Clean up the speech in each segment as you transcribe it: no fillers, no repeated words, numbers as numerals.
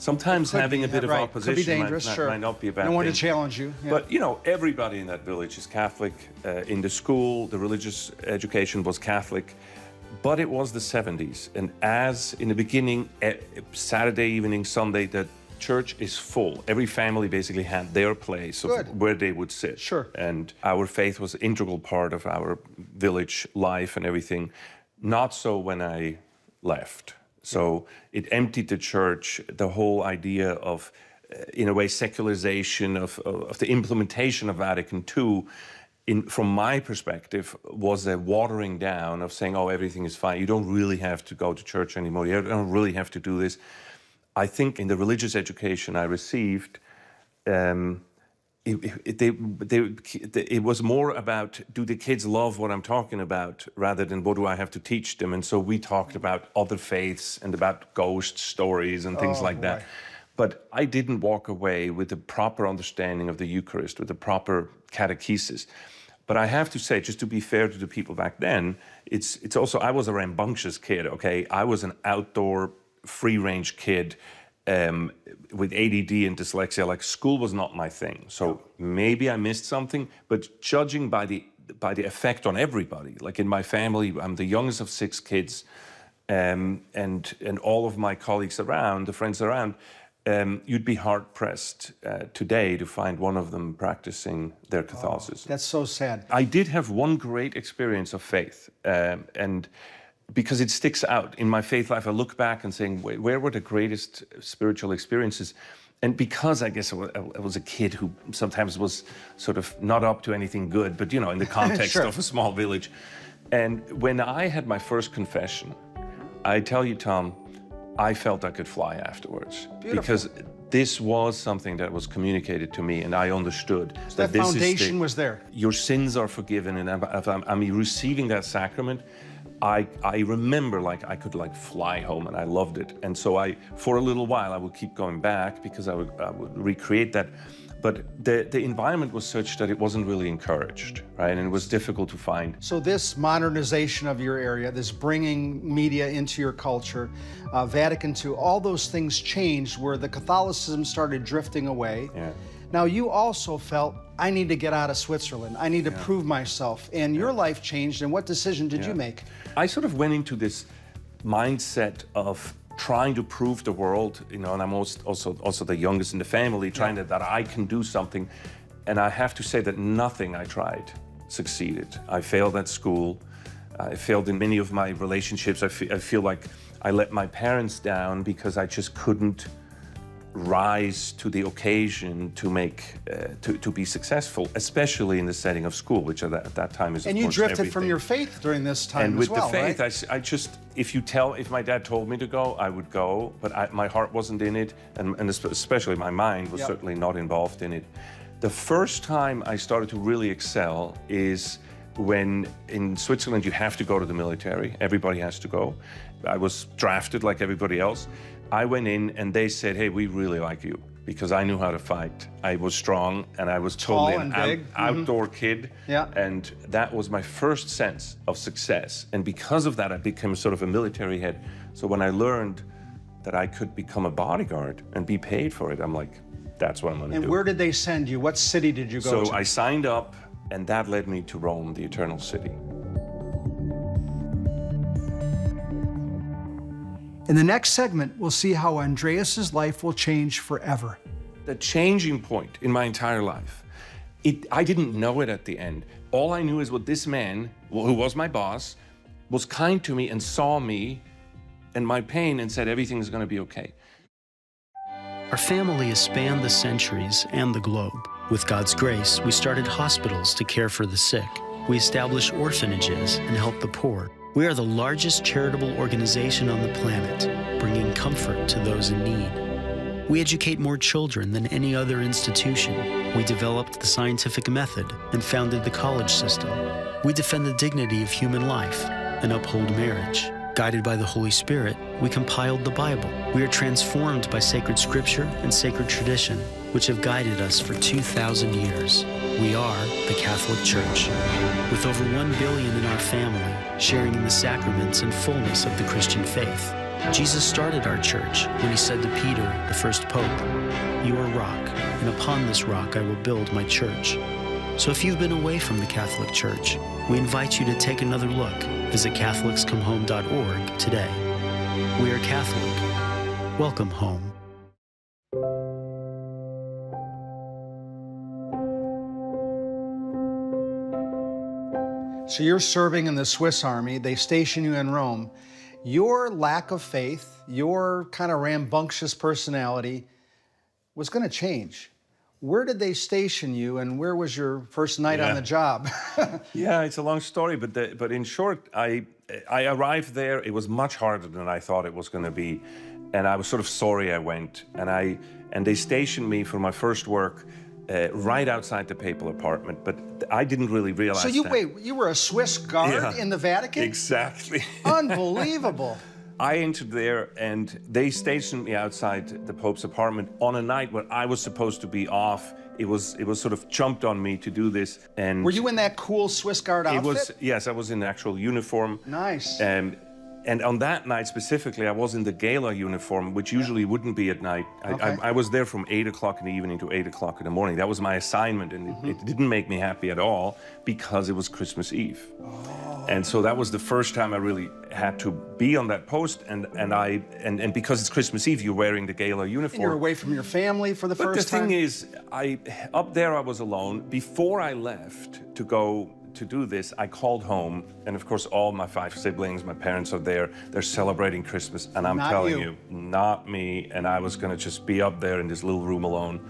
Sometimes having a bit of opposition could be dangerous, might not be a bad thing. No one to challenge you. Yeah. But, you know, everybody in that village is Catholic. In the school, the religious education was Catholic. But it was the 70s. And as in the beginning, Saturday evening, Sunday, the church is full. Every family basically had their place of where they would sit. Sure. And our faith was an integral part of our village life and everything. Not so when I left. So it emptied the church, the whole idea of, in a way, secularization of the implementation of Vatican II, from my perspective, was a watering down of saying, oh, everything is fine. You don't really have to go to church anymore. You don't really have to do this. I think in the religious education I received, it was more about, do the kids love what I'm talking about, rather than what do I have to teach them? And so we talked about other faiths and about ghost stories and things like that. But I didn't walk away with the proper understanding of the Eucharist, with the proper catechesis. But I have to say, just to be fair to the people back then, it's also, I was a rambunctious kid, okay? I was an outdoor, free-range kid, with ADD and dyslexia. Like, school was not my thing. So maybe I missed something, but judging by the effect on everybody, like in my family, I'm the youngest of 6 kids, and all of my colleagues around, the friends around, you'd be hard-pressed today to find one of them practicing their Catholicism. That's so sad. I did have one great experience of faith, and because it sticks out in my faith life, I look back and saying, where were the greatest spiritual experiences? And because I guess I was a kid who sometimes was sort of not up to anything good, but, you know, in the context of a small village. And when I had my first confession, I tell you, Tom, I felt I could fly afterwards. Beautiful. Because this was something that was communicated to me, and I understood so that this foundation was there. Your sins are forgiven, and I'm receiving that sacrament. I remember, like, I could, like, fly home, and I loved it. And so for a little while, I would keep going back because I would recreate that. But the environment was such that it wasn't really encouraged, right? And it was difficult to find. So this modernization of your area, this bringing media into your culture, Vatican II, all those things changed where the Catholicism started drifting away. Yeah. Now, you also felt, I need to get out of Switzerland. I need to prove myself. And your life changed, and what decision did you make? I sort of went into this mindset of trying to prove the world, you know, and I'm also the youngest in the family, trying that I can do something. And I have to say that nothing I tried succeeded. I failed at school. I failed in many of my relationships. I feel like I let my parents down because I just couldn't rise to the occasion to to be successful, especially in the setting of school, which at that time is, of course, and you drifted everything. From your faith during this time and as with well, the faith, right? I just, if my dad told me to go, I would go, but my heart wasn't in it, and especially my mind was certainly not involved in it. The first time I started to really excel is when in Switzerland you have to go to the military. Everybody has to go. I was drafted like everybody else. I went in and they said, hey, we really like you, because I knew how to fight. I was strong, and I was totally an outdoor kid. Yeah. And that was my first sense of success. And because of that, I became sort of a military head. So when I learned that I could become a bodyguard and be paid for it, I'm like, that's what I'm gonna do. And where did they send you? What city did you go to? So I signed up, and that led me to Rome, the Eternal City. In the next segment, we'll see how Andreas's life will change forever. The changing point in my entire life, I didn't know it at the end. All I knew is what this man, who was my boss, was kind to me and saw me and my pain and said, everything's gonna be okay. Our family has spanned the centuries and the globe. With God's grace, we started hospitals to care for the sick. We established orphanages and helped the poor. We are the largest charitable organization on the planet, bringing comfort to those in need. We educate more children than any other institution. We developed the scientific method and founded the college system. We defend the dignity of human life and uphold marriage. Guided by the Holy Spirit, we compiled the Bible. We are transformed by sacred scripture and sacred tradition, which have guided us for 2,000 years. We are the Catholic Church. With over 1 billion in our family, sharing in the sacraments and fullness of the Christian faith, Jesus started our church when he said to Peter, the first pope, "You are rock, and upon this rock I will build my church." So if you've been away from the Catholic Church, we invite you to take another look. Visit CatholicsComeHome.org today. We are Catholic. Welcome home. So you're serving in the Swiss Army. They station you in Rome. Your lack of faith, your kind of rambunctious personality was going to change. Where did they station you, and where was your first night on the job? Yeah, it's a long story, but in short, I arrived there. It was much harder than I thought it was going to be, and I was sort of sorry I went. And they stationed me for my first work right outside the papal apartment, but I didn't really realize that. So you were a Swiss guard in the Vatican? Exactly. Unbelievable. I entered there, and they stationed me outside the Pope's apartment on a night where I was supposed to be off. It was sort of jumped on me to do this. And were you in that cool Swiss Guard outfit? Yes, I was in the actual uniform. Nice. And on that night specifically, I was in the gala uniform, which usually wouldn't be at night. I was there from 8 o'clock in the evening to 8 o'clock in the morning. That was my assignment, and it didn't make me happy at all because it was Christmas Eve. Oh. And so that was the first time I really had to be on that post, and because it's Christmas Eve, you're wearing the gala uniform. And you're away from your family for the first time? But the thing is, up there I was alone. Before I left to go to do this, I called home, and of course all my 5 siblings, my parents are there, they're celebrating Christmas, and I'm telling you, not me, and I was gonna just be up there in this little room alone.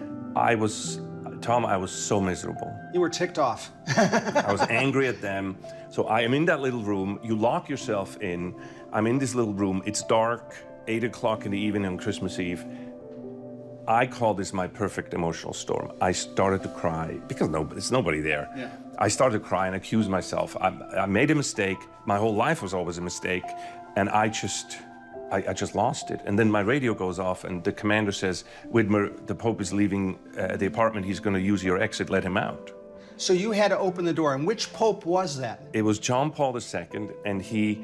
Tom, I was so miserable. You were ticked off. I was angry at them. So I am in that little room, you lock yourself in, I'm in this little room, it's dark, 8 o'clock in the evening on Christmas Eve. I call this my perfect emotional storm. I started to cry because there's nobody there. Yeah. I started to cry and accuse myself. I made a mistake. My whole life was always a mistake, and I just lost it. And then my radio goes off, and the commander says, "Widmer, the Pope is leaving the apartment. He's going to use your exit. Let him out." So you had to open the door. And which Pope was that? It was John Paul II, and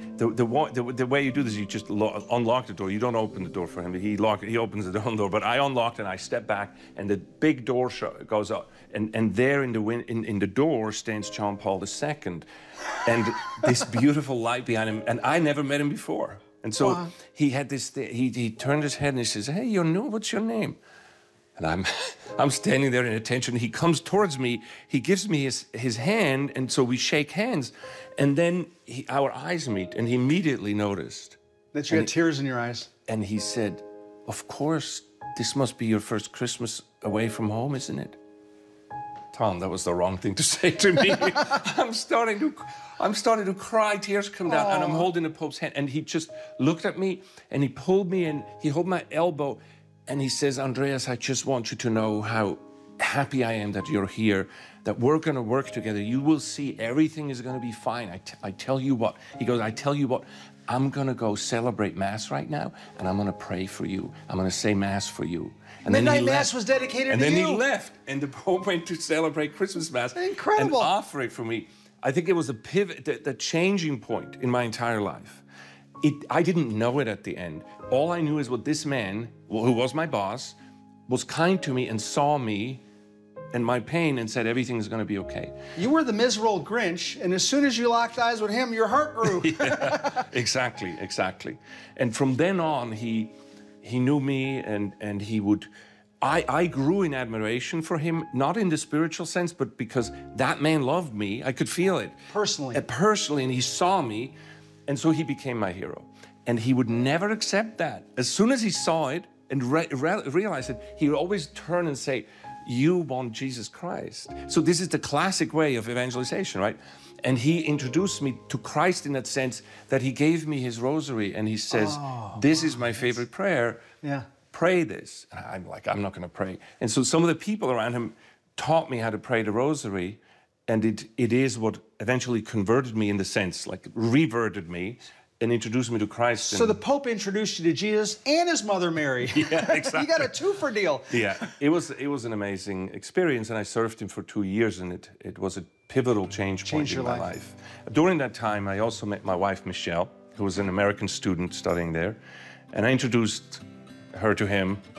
the way you do this, you just unlock the door. You don't open the door for him. He opens the door. But I unlocked, and I step back, and the big door goes up, and there in the door stands John Paul II, and this beautiful light behind him. And I never met him before, and so he had this. He turned his head and he says, "Hey, you're new. What's your name?" And I'm standing there in attention. He comes towards me. He gives me his hand, and so we shake hands. And then our eyes meet, and he immediately noticed that you had tears in your eyes. And he said, "Of course, this must be your first Christmas away from home, isn't it?" Tom, that was the wrong thing to say to me. I'm starting to cry. Tears come down, and I'm holding the Pope's hand. And he just looked at me, and he pulled me in. He held my elbow. And he says, "Andreas, I just want you to know how happy I am that you're here, that we're going to work together. You will see everything is going to be fine. I tell you what." He goes, "I tell you what, I'm going to go celebrate Mass right now, and I'm going to pray for you. I'm going to say Mass for you." And Midnight Mass was dedicated to you. And then he left, and the Pope went to celebrate Christmas Mass. Incredible. And offer it for me. I think it was a pivot, the changing point in my entire life. I didn't know it at the end. All I knew is what this man, who was my boss, was kind to me and saw me and my pain and said everything's going to be okay. You were the miserable Grinch, and as soon as you locked eyes with him, your heart grew. Yeah, exactly. And from then on, he knew me, and he would. I grew in admiration for him, not in the spiritual sense, but because that man loved me. I could feel it personally, and he saw me. And so he became my hero. And he would never accept that. As soon as he saw it and realized it, he would always turn and say, "You want Jesus Christ." So this is the classic way of evangelization, right? And he introduced me to Christ in that sense that he gave me his rosary, and he says, "This is my favorite prayer. Yeah. Pray this." And I'm like, "I'm not going to pray." And so some of the people around him taught me how to pray the rosary. And it is what eventually converted me in the sense, like reverted me and introduced me to Christ. So the Pope introduced you to Jesus and his mother Mary. Yeah, exactly. You got a two-for deal. Yeah, it was an amazing experience, and I served him for 2 years, and it was a pivotal change point in my life. During that time, I also met my wife, Michelle, who was an American student studying there. And I introduced her to him,